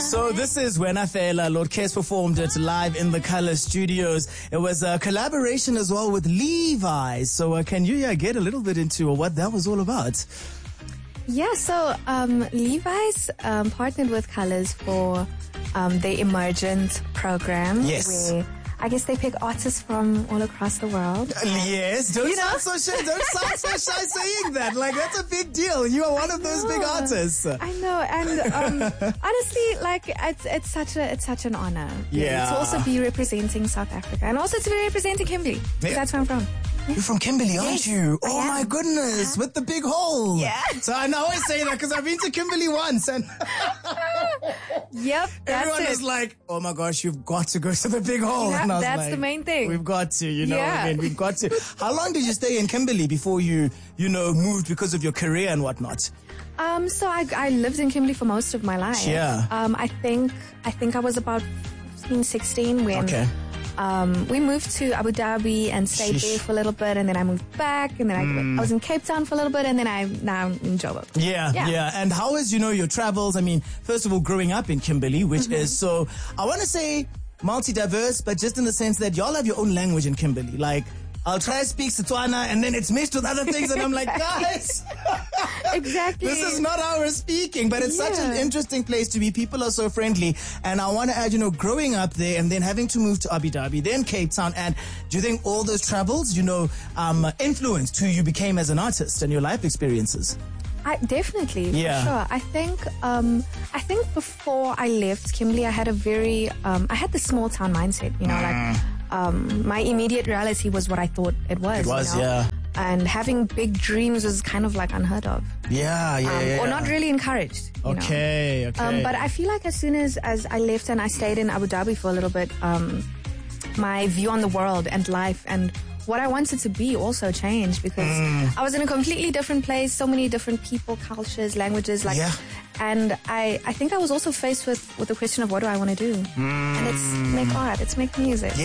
So this is Wena Fela. Lord Kes performed it live in the Color Studios. It was a collaboration as well with Levi's. So can you get a little bit into what that was all about? Yeah, so Levi's partnered with Colors for their Emergent program. Yes. Where I guess they pick artists from all across the world. Yes, don't sound so shy. Don't sound so shy saying that. Like, that's a big deal. You are one of those big artists. I know, and honestly, like it's such an honor. Yeah. To also be representing South Africa, and also to be representing Kimberley. Yeah. That's where I'm from. You're from Kimberley, aren't Yes, you? I Oh am. my goodness, with the big hole. Yeah. So I always say that because I've been to Kimberley once and Yep, that's everyone it. is like, oh my gosh, you've got to go to the big hole. Yeah, And I was that's like, the main thing. We've got to, you know, Yeah. I mean, we've got to. How long did you stay in Kimberley before you moved because of your career and whatnot? So I lived in Kimberley for most of my life. Yeah. I think I was about 15, 16 when Okay. we moved to Abu Dhabi and stayed Sheesh. there for a little bit, and then I moved back, and then I was in Cape Town for a little bit, and then I'm now in Joburg. Yeah. And how is, your travels? I mean, first of all, growing up in Kimberley, which is so, I want to say multi-diverse, but just in the sense that y'all have your own language in Kimberley. Like, I'll try to speak Setswana and then it's mixed with other things and I'm like, guys, Exactly. this is not how we're speaking, but it's such an Yeah. interesting place to be. People are so friendly. And I want to add, growing up there and then having to move to Abu Dhabi, then Cape Town. And do you think all those travels, influenced who you became as an artist and your life experiences? Definitely, Yeah. for sure. I think before I left Kimberley, I had I had the small town mindset, my immediate reality was what I thought it was. It was, yeah. And having big dreams was kind of like unheard of. Yeah. Or not really encouraged. you know. Okay. But I feel like as soon as I left and I stayed in Abu Dhabi for a little bit, my view on the world and life and what I wanted to be also changed because I was in a completely different place, so many different people, cultures, languages, and I think I was also faced with the question of what do I want to do? And it's make art, it's make music.